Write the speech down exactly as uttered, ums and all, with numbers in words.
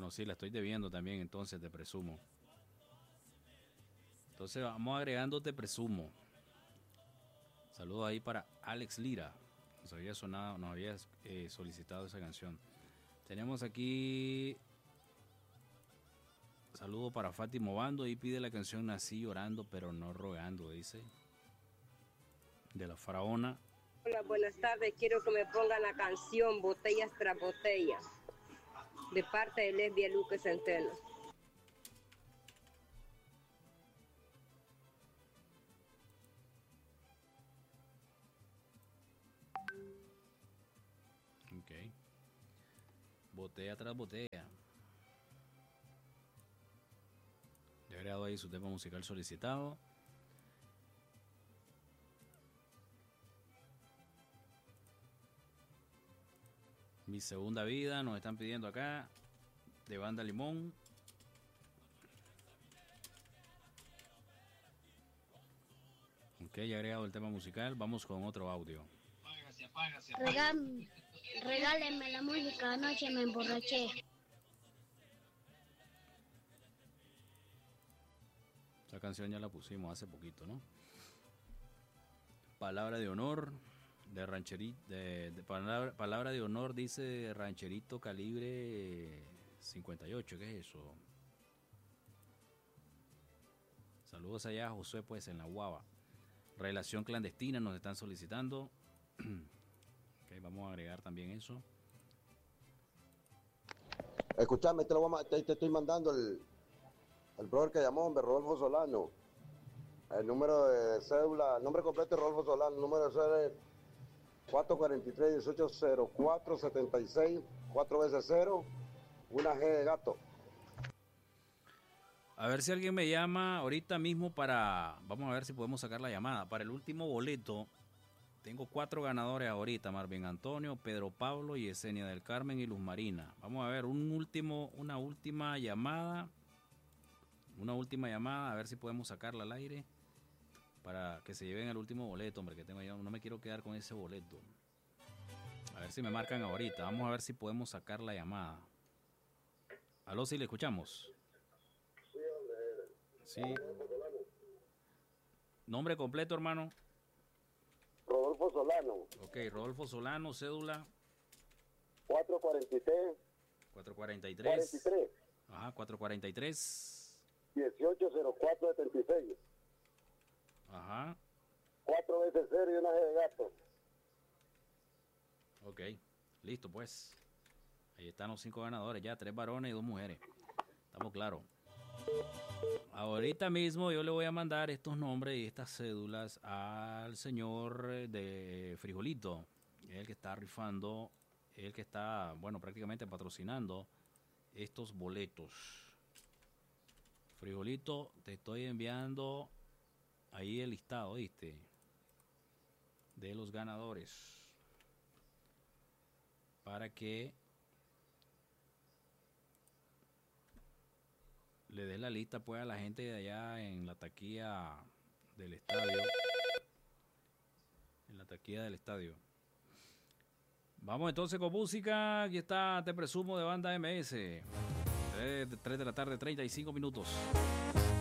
Bueno, sí, la estoy debiendo también, entonces te presumo. Entonces vamos agregando Te Presumo. Saludos ahí para Alex Lira. Nos había sonado, nos había eh, solicitado esa canción. Tenemos aquí saludo para Fátima Bando y pide la canción Nací llorando pero no rogando, dice. De la Faraona. Hola, buenas tardes. Quiero que me pongan la canción Botellas tras Botellas de parte de Lesbia Luque Centeno. Ok. Botella tras botella. Le he agregado ahí su tema musical solicitado. Mi segunda vida, nos están pidiendo acá. De Banda Limón. Ok, ya he agregado el tema musical. Vamos con otro audio. Apágase, apágase, apágase. Regálenme la música, anoche me emborraché. Esta canción ya la pusimos hace poquito, ¿no? Palabra de honor de rancherito, de, de palabra, palabra de honor dice rancherito calibre cincuenta y ocho, ¿qué es eso? Saludos allá a Josué, pues en la Guava. Relación clandestina nos están solicitando. Ok, vamos a agregar también eso. Escuchame, te, lo voy a, te, te estoy mandando el, el brother que llamó, hombre, Rodolfo Solano. El número de cédula, el nombre completo es Rodolfo Solano, el número de cédula es cuatro cuatro tres, uno ocho cero cuatro siete seis, cuatro veces cero, una G de gato. A ver si alguien me llama ahorita mismo para... Vamos a ver si podemos sacar la llamada. Para el último boleto, tengo cuatro ganadores ahorita. Marvin Antonio, Pedro Pablo, Yesenia del Carmen y Luz Marina. Vamos a ver un último, una última llamada. Una última llamada, a ver si podemos sacarla al aire. Para que se lleven el último boleto, hombre, que tengo yo. No me quiero quedar con ese boleto. A ver si me marcan ahorita. Vamos a ver si podemos sacar la llamada. Aló, si le escuchamos. Sí. Nombre completo, hermano. Rodolfo Solano. Ok, Rodolfo Solano, cédula. cuatro cuatro tres. cuatro cuatro tres. cuarenta y tres. Ajá, cuatro cuatro tres. dieciocho cero cuatro setenta y seis. Ajá. cuatro veces cero y una G de gato. Ok, listo pues. Ahí están los cinco ganadores, ya tres varones y dos mujeres. Estamos claros. Ahorita mismo yo le voy a mandar estos nombres y estas cédulas al señor de Frijolito, el que está rifando, el que está, bueno, prácticamente patrocinando estos boletos. Frijolito, te estoy enviando ahí el listado, ¿viste? De los ganadores. Para que le dé la lista pues a la gente de allá en la taquilla del estadio. En la taquilla del estadio. Vamos entonces con música. Aquí está Te Presumo de Banda M S. tres de la tarde, treinta y cinco minutos.